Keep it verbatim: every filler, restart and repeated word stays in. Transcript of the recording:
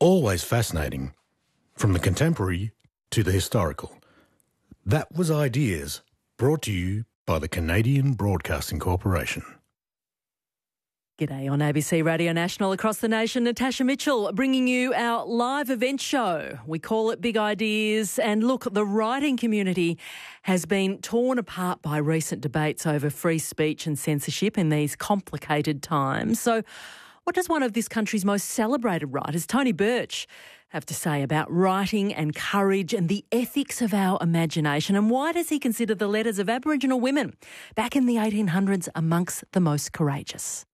Always fascinating, from the contemporary to the historical. That was Ideas, brought to you by the Canadian Broadcasting Corporation. G'day on A B C Radio National across the nation. Natasha Mitchell bringing you our live event show. We call it Big Ideas. And look, the writing community has been torn apart by recent debates over free speech and censorship in these complicated times. So what does one of this country's most celebrated writers, Tony Birch, have to say about writing and courage and the ethics of our imagination? And why does he consider the letters of Aboriginal women back in the eighteen hundreds amongst the most courageous?